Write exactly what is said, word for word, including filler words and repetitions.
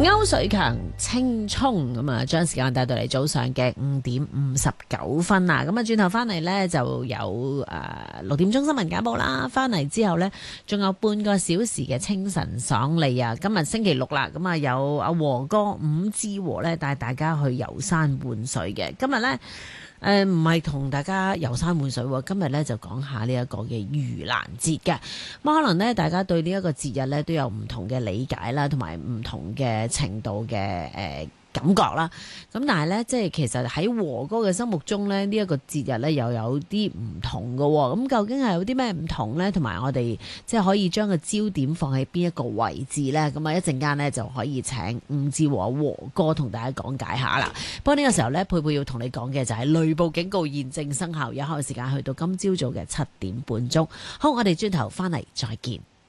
歐瑞強青葱咁啊，將時間帶到嚟早上嘅五點五十九分啦。咁啊，轉頭翻嚟呢，就有誒六點鐘新聞簡報啦。翻嚟之後呢，仲有半個小時嘅清晨爽利啊！今日星期六啦，咁啊有阿和哥伍志和呢帶大家去遊山玩水嘅。今日呢，誒唔係同大家遊山玩水喎，今日呢，就講下呢一個嘅盂蘭節嘅。咁可能呢，大家對呢一個節日呢，都有唔同嘅理解啦，同埋唔同嘅程度嘅誒、呃感覺啦，咁但係咧，即係其實喺和哥嘅心目中咧，呢、這、一個節日咧又有啲唔同嘅喎。咁究竟係有啲咩唔同咧？同埋我哋即係可以將個焦點放喺邊一個位置咧？咁啊，一陣間咧就可以請伍志和和哥同大家講解下啦。不過呢個時候咧，佩佩要同你講嘅就係雷暴警告現正生效，有效時間去到今朝早嘅七點半鐘。好，我哋轉頭翻嚟再見。